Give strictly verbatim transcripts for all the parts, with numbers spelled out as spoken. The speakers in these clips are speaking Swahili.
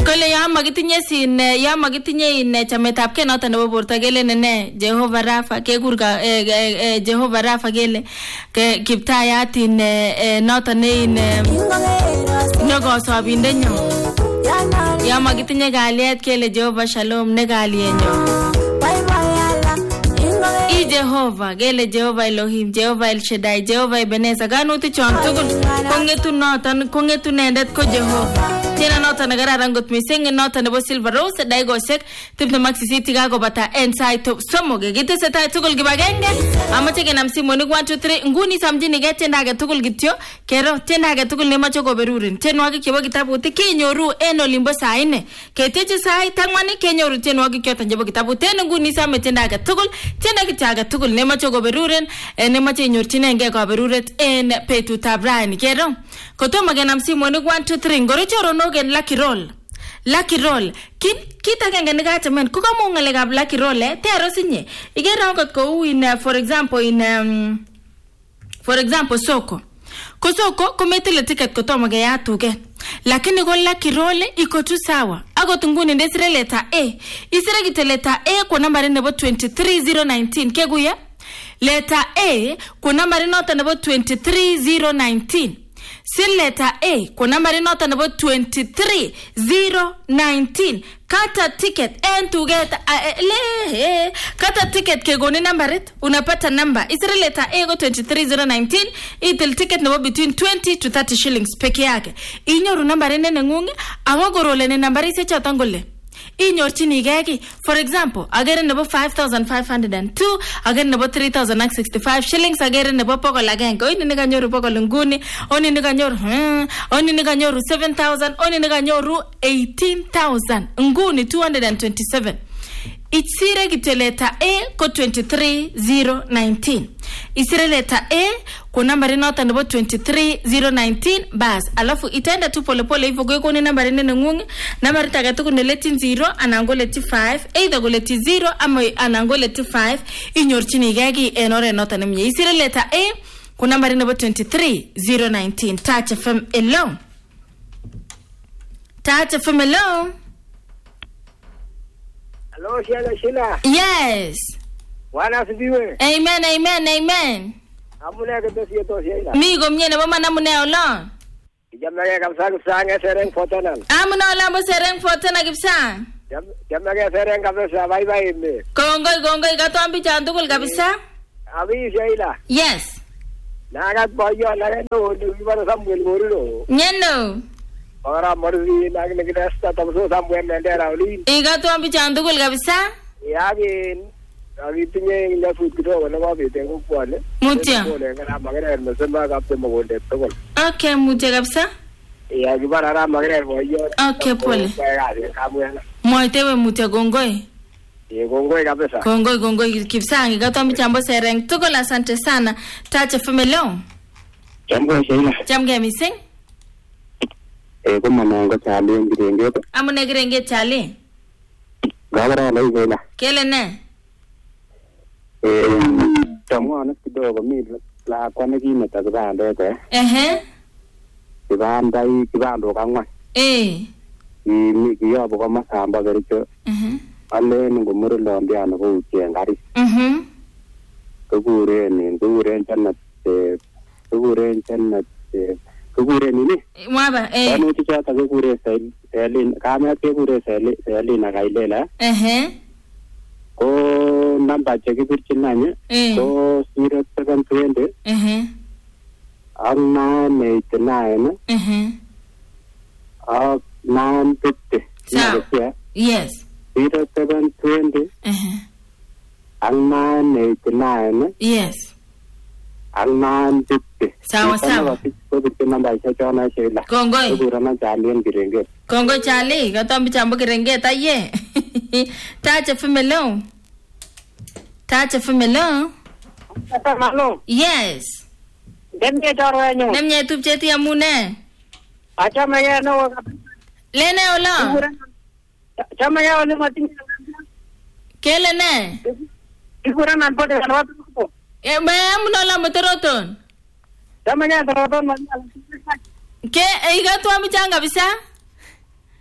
Kole ya magitinye sin ya magitinye in chametabke noton nebo borto gele ne Jehovah Rafa kekurga Jehovah Rafa gele kiptayat in noton ne in nyogosobindenyo ya magitinye galiet kele Jehovah Shalom ne galienyo I Jehovah gele Jehovah Elohim Jehovah El Shaddai Jehovah Ebenezer ganuti chon tugul kongetu noton kongetu nendet ko Jehovah tena noton nagararan got mising noton nebo Silver Rose daigosek tiptem ak sisit kagobata en sait somok gitesetai tugul kibagenge amache kenam simonik one two three nguni samjini ge tenda age tugul kityo kero tenda age tugul nemache koberurin tenwagik chebo kitabut kinyoru en olimbo saa nne keteche sai tangwani kenyoru tenwagik choton chebo kitabut ten nguni same tenda age tugul tenda kitaga tugul nemache koberurin nemache inyorchinenge koberuret en betutab rani kero kotomo kenam simonik one two three ngoro chorono gen lucky roll lucky roll kin kita genge negatemen ko kamo ngalekab lucky roll eh tero sinye igera ngot ko in uh, for example in um, for example soko ko soko kometile ticket kotomo ge yatuke lakini ko lucky roll iko tu sawa agot nguni ndesire letter A isire gite letter A kwa nambari nebo two three zero one nine keguya letter A kwa nambari nota nebo two three zero one nine si letter A kwa nambari nota nebo two three zero one nine kata ticket and to get uh, le kata ticket ke goni nambarit unapata namba isire letter A go two three zero one nine itil ticket nebo between twenty to thirty shillings peke yake inyoru nambari nene ngungi awagorole ne nambari se chatangole inyorchini geki for example agere nebo five thousand five hundred two agere nebo three thousand sixty-five shillings agere nebo pokol agenge oni ni kanyoru pokol nguni oni ni kanyoru hmm, oni ni kanyoru seven thousand oni ni kanyoru eighteen thousand nguni two hundred twenty-seven Isire gite letter A ko two three zero one nine isire letter A ko nambari nota nebo two three zero one nine bas alafu itaenda tu pole pole hivyo kwa kone nambari nene ngungi nambari tagatu kuneleti zero anangoleti five either goleti zero ama anangoleti five inyorchini gagi enore nota nemye isire letter A ko nambari nebo two three zero one nine Touch F M hello Touch F M hello Hello, Sheila, Sheila. Yes. Wana sibiwe. Amen, amen, amen. Amune ke besi to Sheila. Migo mnyene mama namune ola. Jamage kamsa kamsa nge sereng fotonan. Amuna ola mo sereng fotona kipsa. Jam jamage sereng kamsa bye bye me. Kongoi kongoi katombi chandukul kabisa. Abi Sheila. Yes. Nagat boyo na no ni baro Samuel gorilo. Nyeno. Ora morzi nagne gidasta tamso Samuel ndera uli. Igatombi chandukul kabisa. Yage agi tinye ila food kidogo na babe tengo kwale. Mutia. Kole ngana magere mesema kapte mogonde tokol. Okay, mutia kabisa. Ya gibara ra magere boyo. Okay, pole. Moitewe mutia gongoi. Ye gongoi kabisa. Gongoi gongoi kipsa igatombi chambo sereng tukul asante sana. Touch F M hello. Jambo Sheila. Jamge mising. Eh kuma nango chali ngirenge. Amune ngirenge chali. Gabara lai Sheila. Kele ne? Eh tamwana kidogo mimi la kwa nikimeta kibande te. Ehe. Kibanda hii kibando kangwa. Eh. Ni kiyobo kwa masamba gericho. Mhm. Ale ngomuri lombiano ko uchengari. Mhm. Kugure ni kugure channat kugure channat kugure ni. Mwaba eh. Kanu tichata kugure selin kama kugure selin na kailela. Ehe. Ko namba cheki pirchinanye. Ko zero seven two zero. Ehe. Ang nine eight nine. Ehe. Ang nine fifty. Sawa. Yes. zero seven two zero. Ehe. Ang nine eight nine. Yes. Ang nine fifty. Sawa sawa. Ko pirchin namba isa chona Sheila. Kongoi. Kugura na chalian kirenge. Kongoi chali katombi chambo kirenge taye. Touch F M hello. Touch F M hello. Hello. Yes. Demye chorwenyu. Nemye tupcheti amune. Acha maya no. Lene ola. Chama ya ole matinga. Kele ne? Ikura nan pote kanwa ko. E me amuno la motoroton. Chama ya toroton man. Ke iga tu amichanga bisa?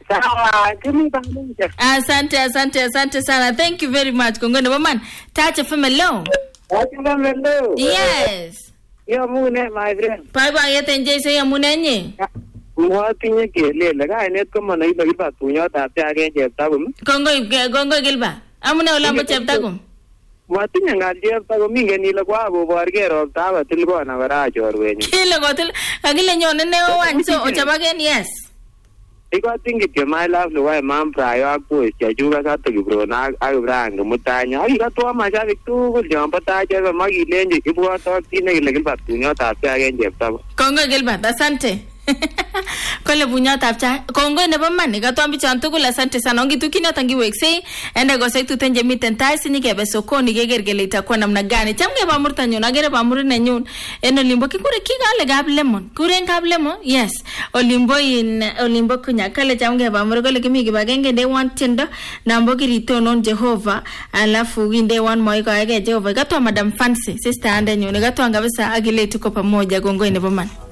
Sawa, kimi pamoja. Asante, asante, asante sana. Thank you very much. Kongoi nebo man. Touch F M hello. Touch F M hello. Yes. Yo mune my friend. Bye bye yeten jese ya munenye. Mwatinye kelele kainet ko manai bakiba tunyotab chake cheptagum. Kongoi kongoi Gilba. Amune olambo cheptagum. Mwatinye ngal cheptagum ingen ile kwa koborge ropta abatil kona kora chorwenyu. Kile kotil akile nyone neo wan so ochabagen yes. Iko tingi ke my love lo wai mam prayo akpo ya juga sa to gibro na ak brang mutanya ai ka to ma sha viktu jamba ta je ma gilenje ibwa to tine ile gilba tunyotab chake cheptagum. Kongoi Gilba, asante. Kole bunyotab cha kongoi nebo man ikatwambi chan tugul asante sana ongitu kinyoto ngiweksei ende gosei tutenje miten tai sinyikebe sokoni keker kele itakuwa namna gani chamge pamurta nyun agere pamuri nenyun en olimbo kikure kikale gab lemon kuren gab lemon yes olimbo in olimbo kunya kale chamge pamuri kole kimi kibagenge de one tendo nambo kiritonon Jehova alafu inde one moiko age Jehova ikatwa Madam Fancy sister ande nyun ikatwa ngabisa agile tuko pamoja kongoi nebo man.